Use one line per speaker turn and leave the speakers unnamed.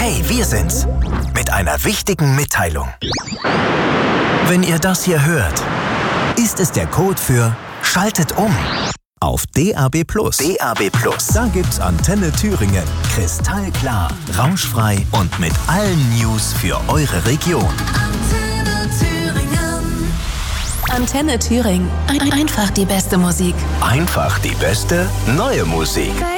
Hey, wir sind's. Mit einer wichtigen Mitteilung. Wenn ihr das hier hört, ist es der Code für Schaltet um auf DAB+. DAB+. Da gibt's Antenne Thüringen. Kristallklar, rauschfrei und mit allen News für eure Region.
Antenne Thüringen. Einfach die beste Musik.
Einfach die beste neue Musik.